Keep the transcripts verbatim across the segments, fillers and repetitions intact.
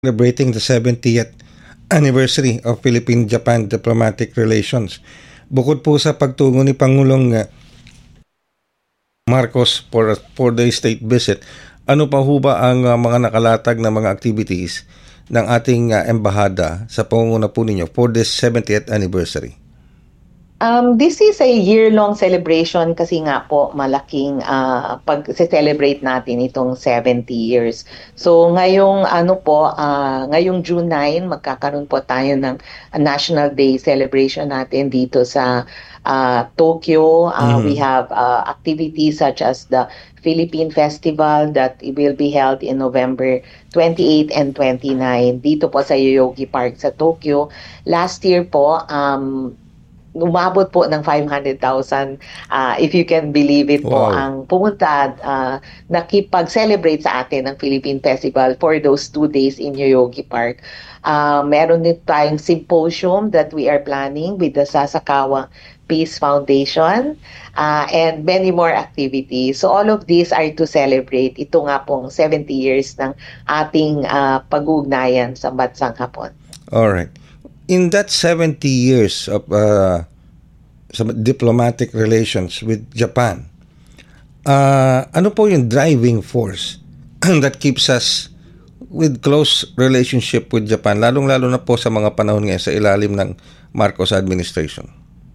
celebrating the seventieth anniversary of Philippine-Japan diplomatic relations. Bukod po sa pagtungo ni Pangulong uh, Marcos for a four-day state visit, ano pa ho ba ang uh, mga nakalatag na mga activities ng ating uh, embahada sa pangunguna po ninyo for this seventieth anniversary? Um, this is a year-long celebration kasi nga po malaking uh, pag-celebrate natin itong seventy years. So ngayong ano po, uh, ngayong June nine magkakaroon po tayo ng National Day celebration natin dito sa uh, Tokyo. Uh, Mhm. We have uh, activities such as the Philippine Festival that will be held in November twenty-eight and twenty-nine dito po sa Yoyogi Park sa Tokyo. Last year po, um, umabot po ng five hundred thousand, uh, if you can believe it po, Wow. ang pumunta, uh, nakipag-celebrate sa atin ng Philippine Festival for those two days in Yoyogi Park. Uh, meron din tayong symposium that we are planning with the Sasakawa Peace Foundation, uh, and many more activities. So all of these are to celebrate ito nga pong seventy years ng ating uh, pag-ugnayan sa bansang Hapon. All right. In that seventy years of uh, some diplomatic relations with Japan, uh, ano po yung driving force that keeps us with close relationship with Japan, lalong-lalo na po sa mga panahon ngayon sa ilalim ng Marcos administration?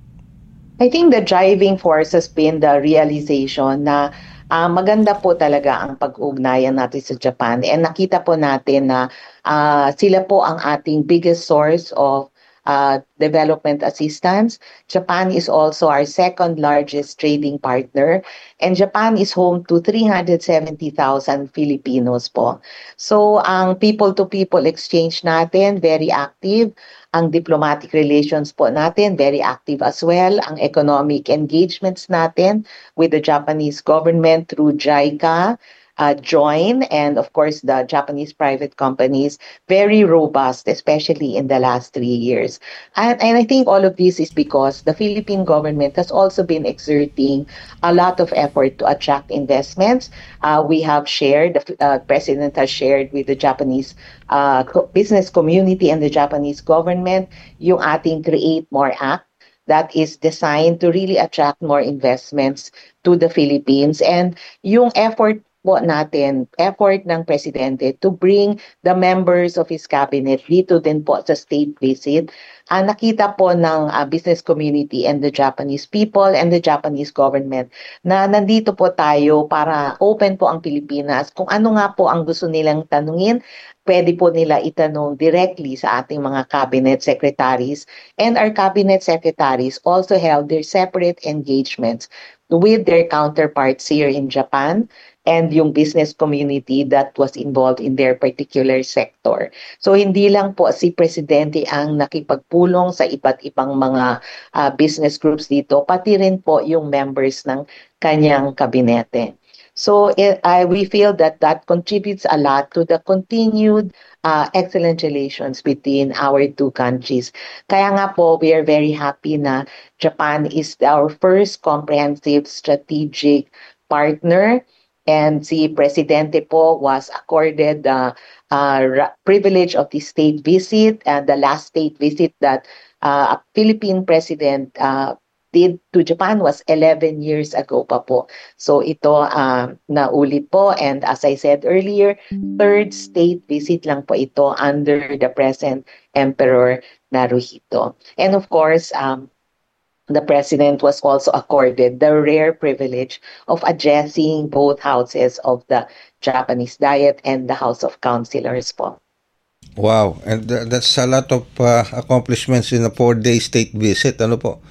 I think the driving force has been the realization na uh, maganda po talaga ang pag-ugnayan natin sa Japan. And nakita po natin na uh, sila po ang ating biggest source of uh, development assistance. Japan is also our second largest trading partner. And Japan is home to three hundred seventy thousand Filipinos po. So ang people-to-people exchange natin, very active. Ang diplomatic relations po natin, very active as well. Ang economic engagements natin with the Japanese government through JICA, uh, JOIN, and of course the Japanese private companies, very robust, especially in the last three years. And, and I think all of this is because the Philippine government has also been exerting a lot of effort to attract investments. Uh, we have shared, the uh, President has shared with the Japanese uh, business community and the Japanese government yung ating Create More Act that is designed to really attract more investments to the Philippines. And yung effort po natin, effort ng Presidente to bring the members of his cabinet dito din po sa state visit, uh, nakita po ng uh, business community and the Japanese people and the Japanese government na nandito po tayo para open po ang Pilipinas. Kung ano nga po ang gusto nilang tanungin, pwede po nila itanong directly sa ating mga cabinet secretaries. And our cabinet secretaries also held their separate engagements with their counterparts here in Japan and yung business community that was involved in their particular sector. So hindi lang po si Presidente ang nakipagpulong sa iba't ibang mga uh, business groups dito, pati rin po yung members ng kanyang kabinete. So it, I, we feel that that contributes a lot to the continued uh, excellent relations between our two countries. Kaya nga po, we are very happy na Japan is our first comprehensive strategic partner. And si Presidente po was accorded the uh, uh, privilege of the state visit, and the last state visit that uh, a Philippine president uh, did to Japan was eleven years ago pa po. So ito uh, naulit po, and as I said earlier, third state visit lang po ito under the present Emperor Naruhito. And of course, um, the president was also accorded the rare privilege of addressing both houses of the Japanese Diet and the House of Councilors po. Wow, and uh, that's a lot of uh, accomplishments in a four-day state visit. Ano po?